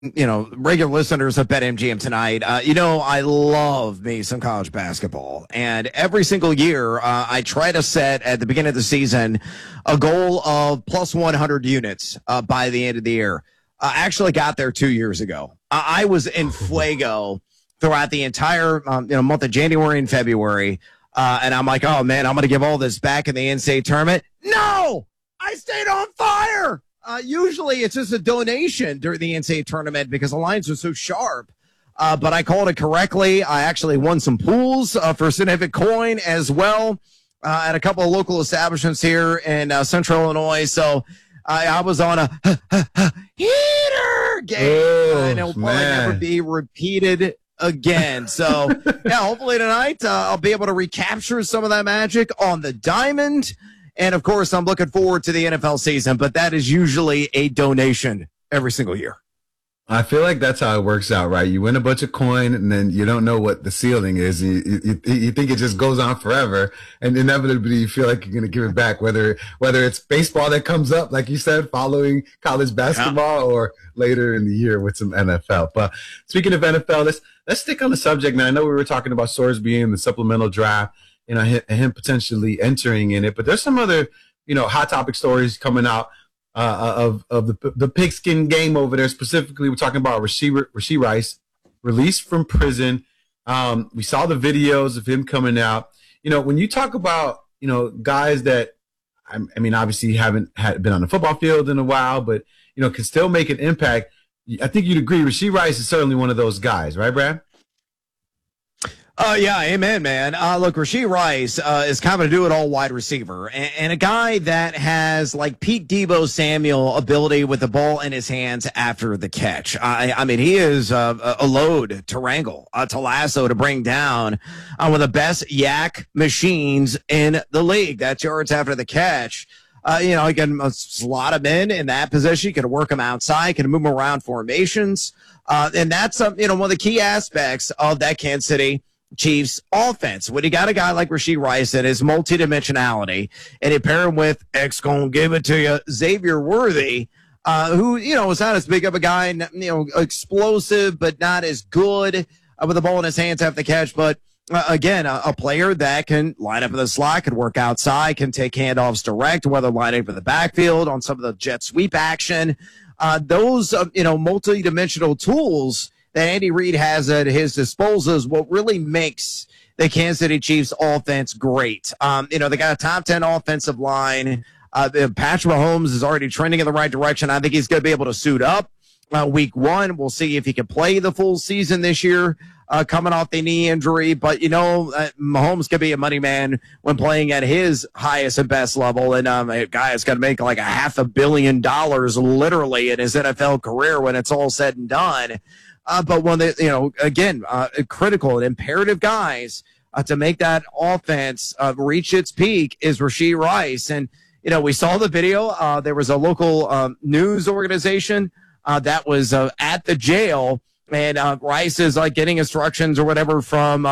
regular listeners of BetMGM tonight, I love me some college basketball. And every single year, I try to set at the beginning of the season a goal of plus 100 units by the end of the year. I actually got there 2 years ago. I was in Fuego throughout the entire month of January and February. And I'm like, oh, man, I'm going to give all this back in the NCAA tournament. No, I stayed on fire. Usually it's just a donation during the NCAA tournament because the lines are so sharp. But I called it correctly. I actually won some pools for Significant Coin as well at a couple of local establishments here in Central Illinois. So I was on a heater game. And it'll probably never be repeated again. So, yeah, hopefully tonight I'll be able to recapture some of that magic on the diamond. And, of course, I'm looking forward to the NFL season, but that is usually a donation every single year. I feel like that's how it works out, right? You win a bunch of coin, and then you don't know what the ceiling is. You think it just goes on forever, and inevitably you feel like you're going to give it back, whether it's baseball that comes up, like you said, following college basketball, or later in the year with some NFL. But speaking of NFL, let's stick on the subject, man. I know we were talking about Sorsby and the supplemental draft, him potentially entering in it, but there's some other, hot topic stories coming out of the pigskin game over there. Specifically, we're talking about Rashee Rice, released from prison. We saw the videos of him coming out. When you talk about, guys that, I mean, obviously haven't been on the football field in a while, but, can still make an impact. I think you'd agree Rashee Rice is certainly one of those guys, right, Brad? Yeah, amen, man. Look, Rashee Rice is kind of a do-it-all wide receiver and a guy that has, like, Pete Debo Samuel ability with the ball in his hands after the catch. I mean, he is a load to wrangle, to lasso, to bring down one of the best yak machines in the league. That's yards after the catch. He can slot him in that position. He can work him outside, can move him around formations. And that's, one of the key aspects of that Kansas City Chiefs offense. When you got a guy like Rashee Rice and his multidimensionality, and you pair him with gonna give it to you, Xavier Worthy, who, is not as big of a guy, explosive, but not as good with the ball in his hands after the catch. But again, a player that can line up in the slot, can work outside, can take handoffs direct, whether lining up in the backfield on some of the jet sweep action. Those, multi-dimensional tools that Andy Reid has at his disposal is what really makes the Kansas City Chiefs offense great. They got a top 10 offensive line. Patrick Mahomes is already trending in the right direction. I think he's going to be able to suit up week one. We'll see if he can play the full season this year, coming off the knee injury. But, Mahomes could be a money man when playing at his highest and best level. And a guy is going to make like $500 million literally in his NFL career when it's all said and done. But when they, critical and imperative guys to make that offense reach its peak is Rashee Rice. And, we saw the video. There was a local news organization that was at the jail. And Rice is like getting instructions or whatever from,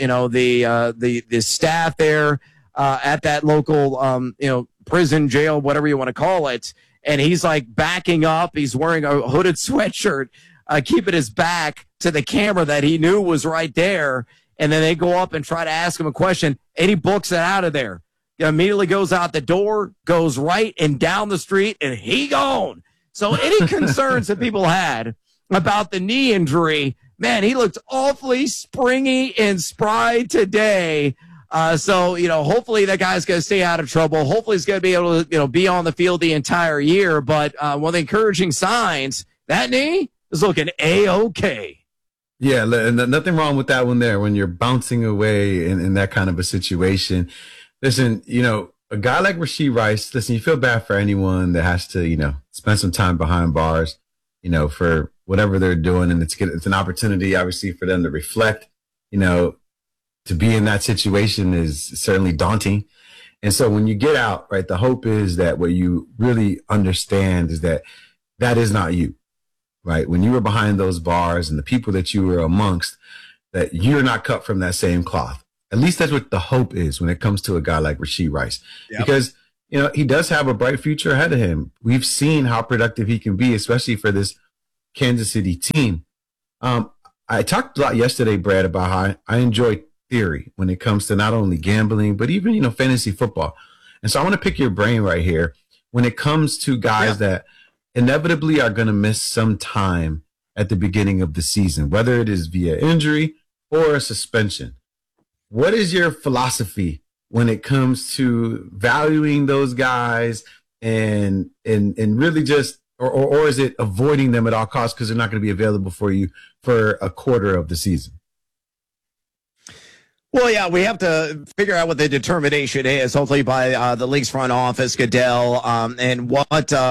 the staff there at that local, prison, jail, whatever you want to call it. And he's like backing up. He's wearing a hooded sweatshirt. Keeping his back to the camera that he knew was right there. And then they go up and try to ask him a question, and he books it out of there. He immediately goes out the door, goes right and down the street, and he gone. So any concerns that people had about the knee injury, man, he looked awfully springy and spry today. So, hopefully that guy's going to stay out of trouble. Hopefully he's going to be able to, be on the field the entire year. But one of the encouraging signs, that knee is looking A-OK. Yeah, nothing wrong with that one there when you're bouncing away in that kind of a situation. Listen, a guy like Rashee Rice, listen, you feel bad for anyone that has to, spend some time behind bars, for whatever they're doing. And it's an opportunity, obviously, for them to reflect, to be in that situation is certainly daunting. And so when you get out, right, the hope is that what you really understand is that is not you. Right. When you were behind those bars and the people that you were amongst, that you're not cut from that same cloth. At least that's what the hope is when it comes to a guy like Rashee Rice, because, he does have a bright future ahead of him. We've seen how productive he can be, especially for this Kansas City team. I talked a lot yesterday, Brad, about how I enjoy theory when it comes to not only gambling, but even, fantasy football. And so I want to pick your brain right here when it comes to guys that inevitably are going to miss some time at the beginning of the season, whether it is via injury or a suspension. What is your philosophy when it comes to valuing those guys and really just, or is it avoiding them at all costs because they're not going to be available for you for a quarter of the season? Well, yeah, we have to figure out what the determination is, hopefully by the league's front office, Goodell, and what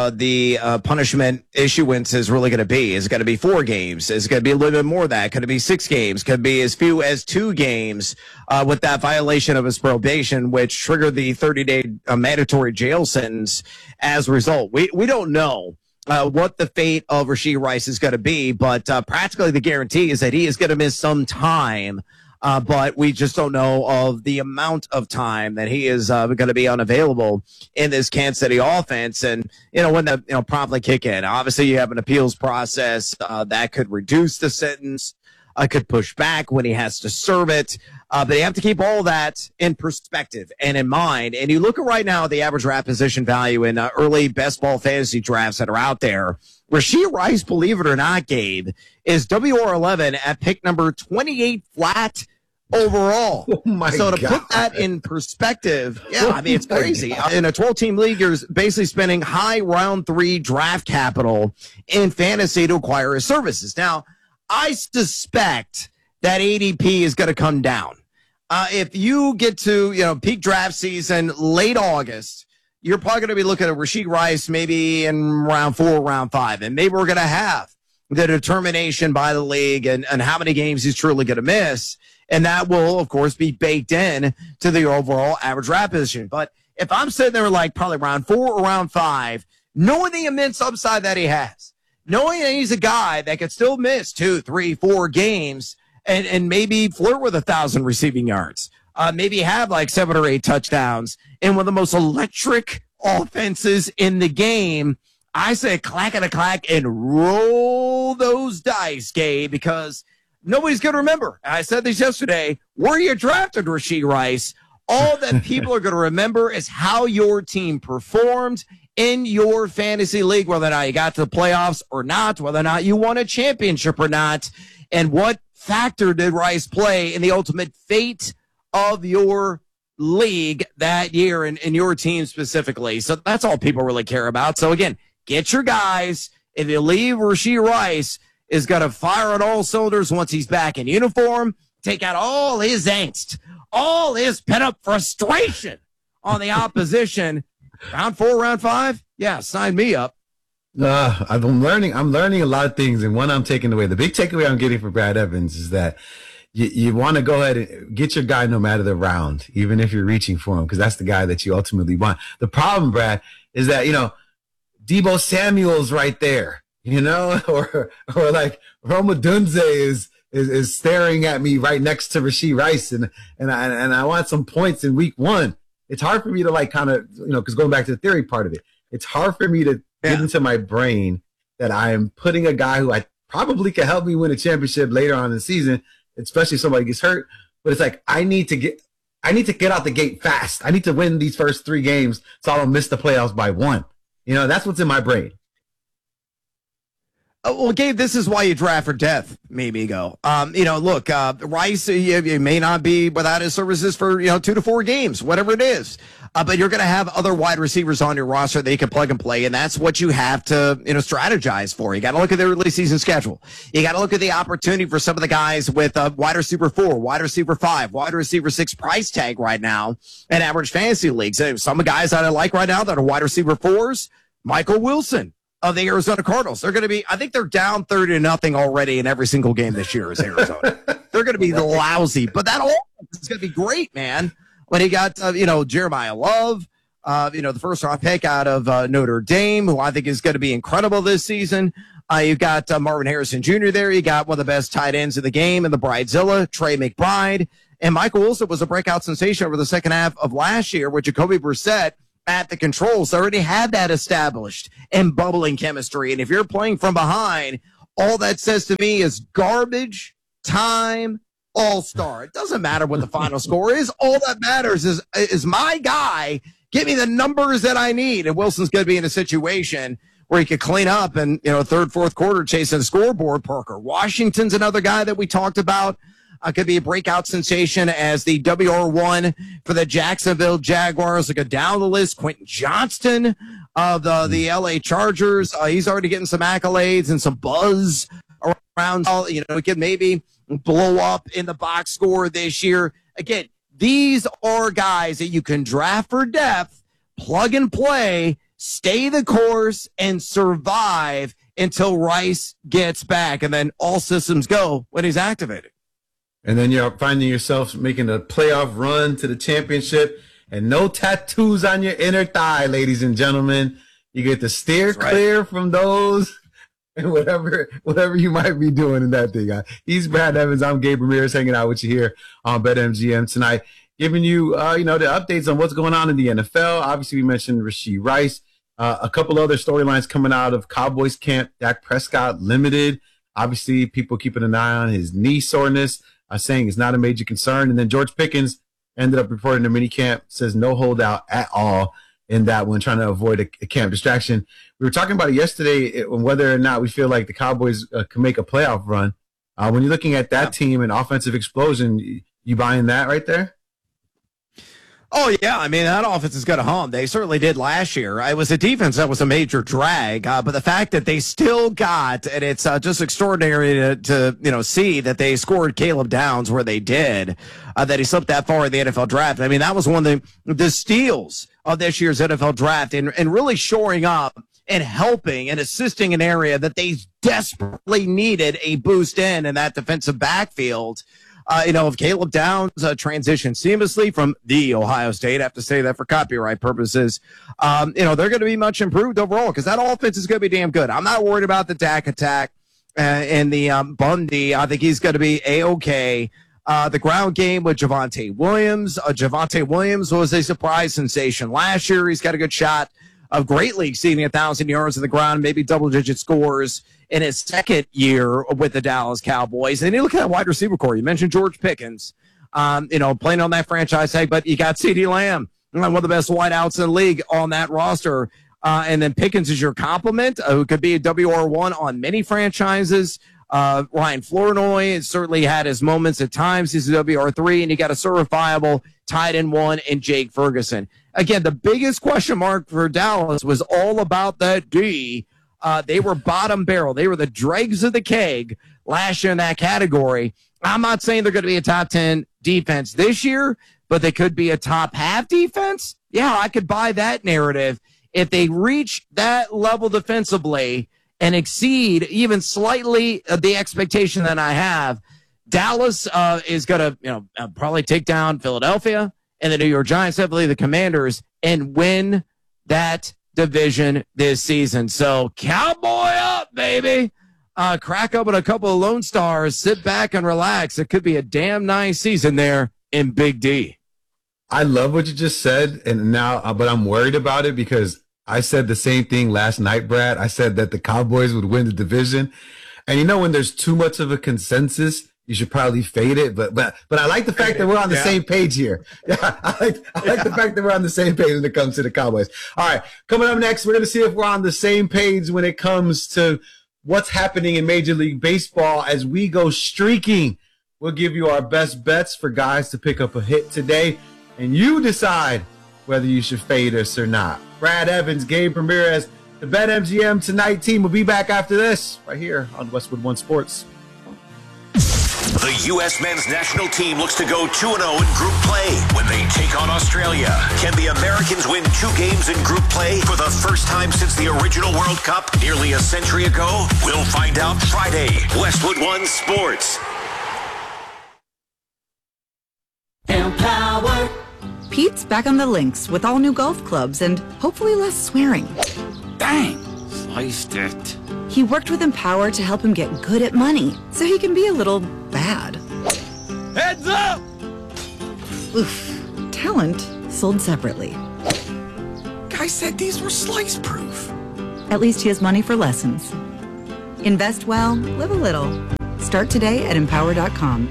the punishment issuance is really going to be. Is it going to be 4 games? Is it going to be a little bit more of that? Could it be 6 games? Could it be as few as 2 games with that violation of his probation, which triggered the 30-day mandatory jail sentence as a result? We don't know what the fate of Rashee Rice is going to be, but practically the guarantee is that he is going to miss some time. But we just don't know of the amount of time that he is going to be unavailable in this Kansas City offense. And, when the, promptly kick in, obviously you have an appeals process that could reduce the sentence, could push back when he has to serve it. But you have to keep all that in perspective and in mind. And you look at right now the average draft position value in early best ball fantasy drafts that are out there. Rashee Rice, believe it or not, Gabe, is WR11 at pick number 28 flat overall. Oh my so to God. put that in perspective, it's crazy. In a 12-team league, you're basically spending high round 3 draft capital in fantasy to acquire his services. Now, I suspect that ADP is going to come down. If you get to, peak draft season, late August, you're probably going to be looking at Rashee Rice maybe in round 4, round 5. And maybe we're going to have the determination by the league and how many games he's truly going to miss. And that will, of course, be baked in to the overall average draft position. But if I'm sitting there like probably round 4 or round 5, knowing the immense upside that he has, knowing that he's a guy that could still miss 2, 3, 4 games and maybe flirt with 1,000 receiving yards, maybe have like 7 or 8 touchdowns in one of the most electric offenses in the game, I say clack and a clack and roll those dice, Gabe, because nobody's going to remember. I said this yesterday, where you drafted Rashee Rice, all that people are going to remember is how your team performed in your fantasy league, whether or not you got to the playoffs or not, whether or not you won a championship or not, and what factor did Rice play in the ultimate fate of your league that year and your team specifically. So that's all people really care about. So again, get your guys. If you leave, Rashee Rice is going to fire on all cylinders once he's back in uniform, take out all his angst, all his pent-up frustration on the opposition. Round 4, round 5? Yeah, sign me up. I'm learning a lot of things, and one I'm taking away. The big takeaway I'm getting from Brad Evans is that you want to go ahead and get your guy no matter the round, even if you're reaching for him, because that's the guy that you ultimately want. The problem, Brad, is that, Deebo Samuel's right there, or like Roma Dunze is staring at me right next to Rashee Rice, and I want some points in week 1. It's hard for me to because going back to the theory part of it, it's hard for me to get into my brain that I am putting a guy who I probably could help me win a championship later on in the season, especially if somebody gets hurt. But it's like, I need to get out the gate fast. I need to win these first 3 games so I don't miss the playoffs by 1. That's what's in my brain. Well, Gabe, this is why you draft for death, mi amigo. Look, Rice, you may not be without his services for, 2 to 4 games, whatever it is. But you're going to have other wide receivers on your roster that you can plug and play, and that's what you have to, strategize for. You got to look at the early season schedule. You got to look at the opportunity for some of the guys with wide receiver 4, wide receiver 5, wide receiver 6 price tag right now in average fantasy leagues. Some guys that I like right now that are wide receiver 4s, Michael Wilson of the Arizona Cardinals. They're going to be, I think they're down 30-0 already in every single game this year as Arizona. They're going to be lousy, but that offense is going to be great, man. When he got, Jeremiah Love, the first round pick out of Notre Dame, who I think is going to be incredible this season. You've got Marvin Harrison Jr. there. You got one of the best tight ends in the game in the Bridezilla, Trey McBride. And Michael Wilson was a breakout sensation over the second half of last year with Jacoby Brissett at the controls. They already had that established and bubbling chemistry. And if you're playing from behind, all that says to me is garbage time all-star. It doesn't matter what the final score is. All that matters is my guy. Give me the numbers that I need. And Wilson's going to be in a situation where he could clean up and, third, fourth quarter chasing the scoreboard. Parker Washington's another guy that we talked about. Could be a breakout sensation as the WR1 for the Jacksonville Jaguars. Look down the list. Quentin Johnston of the LA Chargers. He's already getting some accolades and some buzz around. He could maybe blow up in the box score this year. Again, these are guys that you can draft for depth, plug and play, stay the course, and survive until Rice gets back. And then all systems go when he's activated. And then you're finding yourself making a playoff run to the championship and no tattoos on your inner thigh, ladies and gentlemen. You get to steer clear from those and whatever you might be doing in that thing. He's Brad Evans. I'm Gabe Ramirez hanging out with you here on BetMGM tonight, giving you, the updates on what's going on in the NFL. Obviously, we mentioned Rashee Rice. A couple other storylines coming out of Cowboys camp. Dak Prescott limited. Obviously, people keeping an eye on his knee soreness. Saying it's not a major concern. And then George Pickens ended up reporting to minicamp, says no holdout at all in that one, trying to avoid a camp distraction. We were talking about it yesterday, whether or not we feel like the Cowboys can make a playoff run. When you're looking at that team and offensive explosion, you buying that right there? Oh, yeah. I mean, that offense has got a hum. They certainly did last year. It was a defense that was a major drag, but the fact that they still got, and it's just extraordinary to see that they scored Caleb Downs where they did, that he slipped that far in the NFL draft. I mean, that was one of the steals of this year's NFL draft and really shoring up and helping and assisting an area that they desperately needed a boost in that defensive backfield. If Caleb Downs transitioned seamlessly from the Ohio State, I have to say that for copyright purposes, they're going to be much improved overall because that offense is going to be damn good. I'm not worried about the Dak attack and the Bundy. I think he's going to be A-okay. The ground game with Javonte Williams. Javonte Williams was a surprise sensation last year. He's got a good shot of greatly exceeding 1,000 yards on the ground, maybe double-digit scores in his second year with the Dallas Cowboys. And you look at that wide receiver core. You mentioned George Pickens, playing on that franchise tag, but you got CeeDee Lamb, one of the best wideouts in the league on that roster. And then Pickens is your complement, who could be a WR1 on many franchises. Ryan Flournoy has certainly had his moments at times. He's a WR3, and you got a certifiable tight end one in Jake Ferguson. Again, the biggest question mark for Dallas was all about that D. They were bottom barrel. They were the dregs of the keg last year in that category. I'm not saying they're going to be a top 10 defense this year, but they could be a top half defense. Yeah, I could buy that narrative. If they reach that level defensively and exceed even slightly the expectation that I have, Dallas is going to probably take down Philadelphia and the New York Giants, heavily the Commanders, and win that division this season. So cowboy up, baby. Crack open a couple of Lone Stars, sit back and relax. It could be a damn nice season there in Big D. I love what you just said, and now, but I'm worried about it because I said the same thing last night, Brad. I said that the Cowboys would win the division. And when there's too much of a consensus, you should probably fade it. But I like the fact that we're on the same page here. Yeah, I like the fact that we're on the same page when it comes to the Cowboys. All right, coming up next, we're going to see if we're on the same page when it comes to what's happening in Major League Baseball as we go streaking. We'll give you our best bets for guys to pick up a hit today, and you decide whether you should fade us or not. Brad Evans, Gabe Ramirez, the BetMGM Tonight team will be back after this right here on Westwood One Sports. The U.S. men's national team looks to go 2-0 in group play when they take on Australia. Can the Americans win 2 games in group play for the first time since the original World Cup nearly a century ago? We'll find out Friday. Westwood One Sports. Empower. Pete's back on the links with all new golf clubs and hopefully less swearing. Dang, sliced it. He worked with Empower to help him get good at money, so he can be a little bad. Heads up! Oof. Talent sold separately. Guy said these were slice proof. At least he has money for lessons. Invest well, live a little. Start today at Empower.com.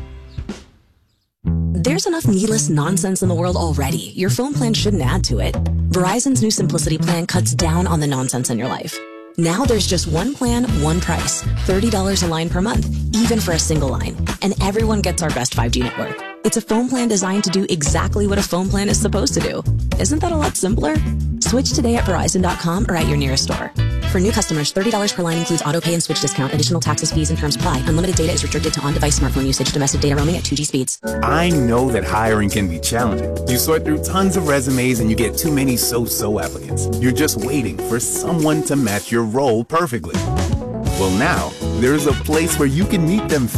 There's enough needless nonsense in the world already. Your phone plan shouldn't add to it. Verizon's new Simplicity plan cuts down on the nonsense in your life. Now there's just one plan, one price. $30 a line per month, even for a single line. And everyone gets our best 5G network. It's a phone plan designed to do exactly what a phone plan is supposed to do. Isn't that a lot simpler? Switch today at Verizon.com or at your nearest store. For new customers, $30 per line includes auto pay and switch discount. Additional taxes, fees, and terms apply. Unlimited data is restricted to on-device smartphone usage. Domestic data roaming at 2G speeds. I know that hiring can be challenging. You sort through tons of resumes and you get too many so-so applicants. You're just waiting for someone to match your role perfectly. Well, now, there's a place where you can meet them